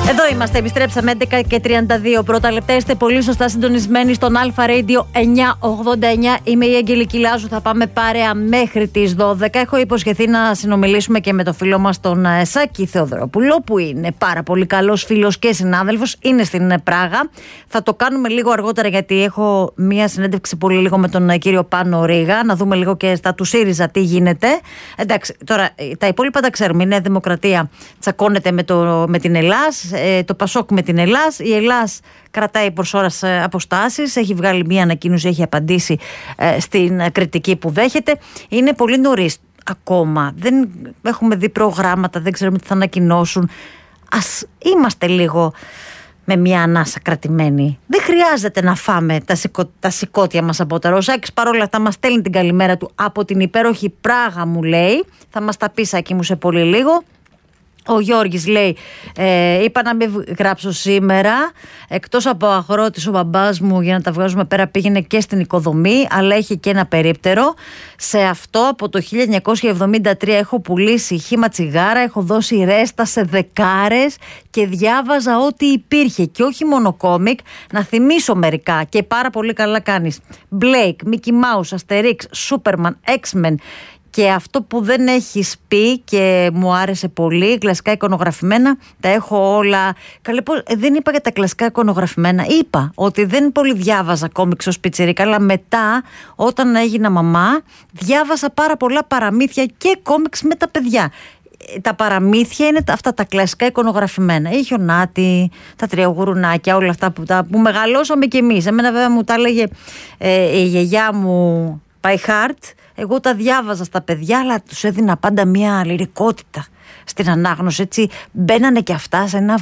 Εδώ είμαστε, επιστρέψαμε 11 και 32 πρώτα λεπτά. Είστε πολύ σωστά συντονισμένοι στον Αλφα Radio 989. Είμαι η Αγγελική Λάζου, θα πάμε παρέα μέχρι τις 12. Έχω υποσχεθεί να συνομιλήσουμε και με το φίλο μας τον Σάκη Θεοδωρόπουλο, που είναι πάρα πολύ καλός φίλος και συνάδελφος. Είναι στην Πράγα. Θα το κάνουμε λίγο αργότερα, γιατί έχω μία συνέντευξη πολύ λίγο με τον κύριο Πάνο Ρήγα. Να δούμε λίγο και στα του ΣΥΡΙΖΑ τι γίνεται. Εντάξει, τώρα τα υπόλοιπα τα ξέρουμε. Η Νέα Δημοκρατία τσακώνεται με την Ελλάς. Το Πασόκ με την Ελλάς. Η Ελλάς κρατάει προς ώρας αποστάσεις. Έχει βγάλει μία ανακοίνωση, έχει απαντήσει στην κριτική που δέχεται. Είναι πολύ νωρίς ακόμα. Δεν έχουμε δει προγράμματα, δεν ξέρουμε τι θα ανακοινώσουν. Ας είμαστε λίγο με μια ανάσα κρατημένη. Δεν χρειάζεται να φάμε τα σηκώτια μας από τα Ρωσάκης. Παρόλα αυτά μας στέλνει την καλημέρα του από την υπέροχη Πράγα, μου λέει. Θα μας τα πει, Σάκη μου, σε πολύ λίγο. Ο Γιώργης λέει, είπα να μην γράψω σήμερα. Εκτός από αγρότης, ο μπαμπάς μου, για να τα βγάζουμε πέρα, πήγαινε και στην οικοδομή, αλλά έχει και ένα περίπτερο. Σε αυτό από το 1973 έχω πουλήσει χύμα τσιγάρα, έχω δώσει ρέστα σε δεκάρες και διάβαζα ό,τι υπήρχε. Και όχι μόνο κόμικ, να θυμίσω μερικά και πάρα πολύ καλά κάνεις. Blake, Mickey Mouse, Asterix, Superman, X-Men. Και αυτό που δεν έχεις πει και μου άρεσε πολύ, κλασικά εικονογραφημένα, τα έχω όλα. Καλέ, δεν είπα για τα κλασικά εικονογραφημένα. Είπα ότι δεν πολύ διάβαζα κόμιξ ως πιτσιρίκα, αλλά μετά, όταν έγινα μαμά, διάβασα πάρα πολλά παραμύθια και κόμιξ με τα παιδιά. Τα παραμύθια είναι αυτά τα κλασικά εικονογραφημένα. Η Χιονάτη, τα Τρία Γουρουνάκια, όλα αυτά που μεγαλώσαμε κι εμείς. Εμένα βέβαια μου τα έλεγε η γιαγιά μου by heart. Εγώ τα διάβαζα στα παιδιά, αλλά τους έδινα πάντα μια λυρικότητα στην ανάγνωση. Έτσι μπαίνανε και αυτά σε ένα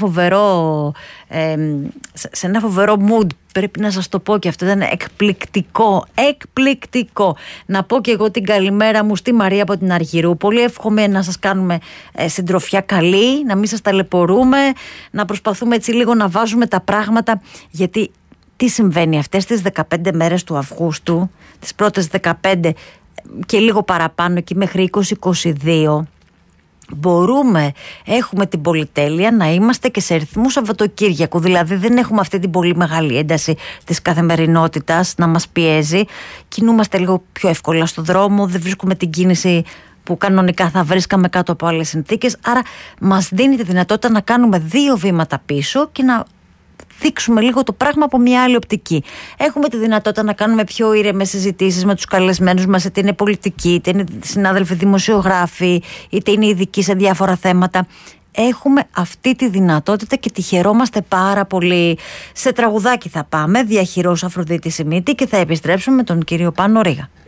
φοβερό mood. Πρέπει να σας το πω, και αυτό ήταν εκπληκτικό. Να πω και εγώ την καλημέρα μου στη Μαρία από την Αργυρού. Πολύ εύχομαι να σας κάνουμε συντροφιά καλή, να μην σας ταλαιπωρούμε, να προσπαθούμε έτσι λίγο να βάζουμε τα πράγματα, γιατί τι συμβαίνει αυτές τις 15 μέρες του Αυγούστου, τις πρώτες 15 και λίγο παραπάνω, εκεί μέχρι 20-22, έχουμε την πολυτέλεια να είμαστε και σε ρυθμού Σαββατοκύριακου. Δηλαδή δεν έχουμε αυτή την πολύ μεγάλη ένταση της καθημερινότητας να μας πιέζει. Κινούμαστε λίγο πιο εύκολα στο δρόμο, δεν βρίσκουμε την κίνηση που κανονικά θα βρίσκαμε κάτω από άλλες συνθήκες. Άρα μας δίνει τη δυνατότητα να κάνουμε 2 βήματα πίσω και να δείξουμε λίγο το πράγμα από μια άλλη οπτική. Έχουμε τη δυνατότητα να κάνουμε πιο ήρεμες συζητήσεις με τους καλεσμένους μας, είτε είναι πολιτικοί, είτε είναι συνάδελφοι δημοσιογράφοι, είτε είναι ειδικοί σε διάφορα θέματα. Έχουμε αυτή τη δυνατότητα και τη χαιρόμαστε πάρα πολύ. Σε τραγουδάκι θα πάμε, διαχειρός Αφροδίτη Σιμίτη, και θα επιστρέψουμε με τον κύριο Πάνο Ρήγα.